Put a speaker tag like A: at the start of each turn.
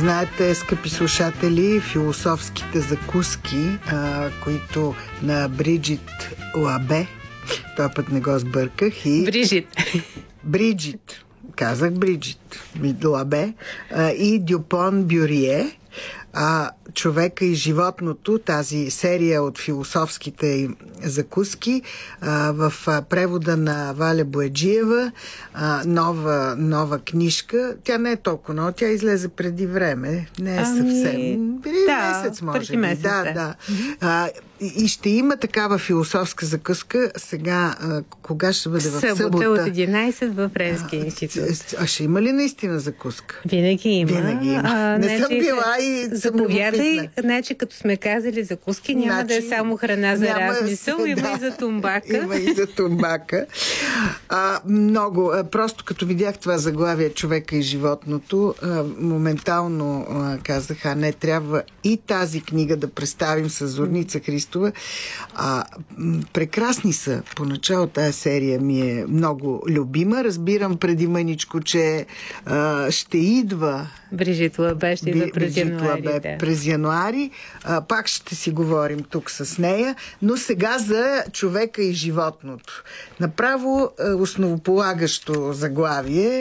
A: Знаете, скъпи слушатели, философските закуски, които на Бриджит Лабе, този път не го сбърках, и... Бриджит. Казах Бриджит Лабе и Дюпон Бюрие, Човека и животното, тази серия от философските закуски, в превода на Валя Бояджиева, нова книжка. Тя не е толкова нова, тя излезе преди време. Не е съвсем. Преди месец, може би. Да. И ще има такава философска закуска сега, кога ще бъде в събота?
B: От 11 във Френския институт.
A: Ще има ли наистина закуска?
B: Винаги има.
A: Не съм била и
B: заповядай, значи като сме казали закуски, няма да е само храна за размисъл, има и за тумбака.
A: Има и за тумбака. Много. Просто като видях това заглавие Човека и животното, моментално казах, не трябва и тази книга да представим с Зорница Христова. Прекрасни са. Поначало тази серия ми е много любима. Разбирам преди мъничко, че ще идва
B: Бриджит Лабе, ще идва
A: през януари. Пак ще си говорим тук с нея. Но сега за Човека и животното. Направо основополагащо заглавие.